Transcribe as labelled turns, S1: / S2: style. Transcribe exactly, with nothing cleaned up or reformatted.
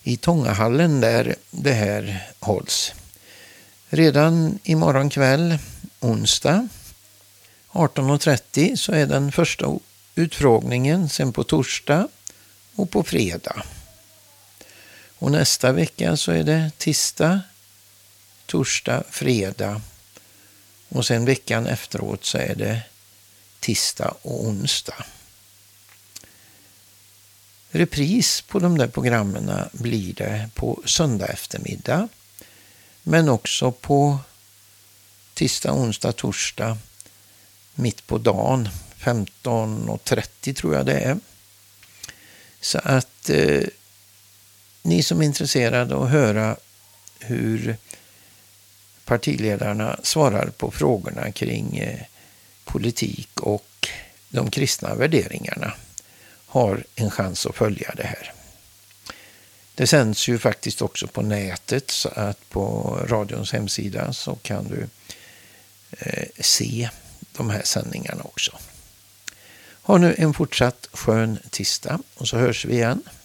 S1: i Tångahallen där det här hålls. Redan imorgon kväll, onsdag, arton och trettio, så är den första utfrågningen, sen på torsdag och på fredag. Och nästa vecka så är det tisdag, torsdag, fredag. Och sen veckan efteråt så är det tisdag och onsdag. Repris på de där programmen blir det på söndag eftermiddag. Men också på tisdag, onsdag, torsdag, mitt på dagen, femton och trettio tror jag det är. Så att eh, ni som är intresserade att höra hur partiledarna svarar på frågorna kring eh, politik och de kristna värderingarna har en chans att följa det här. Det sänds ju faktiskt också på nätet, så att på radions hemsida så kan du eh, se de här sändningarna också. Ha nu en fortsatt skön tisdag och så hörs vi igen.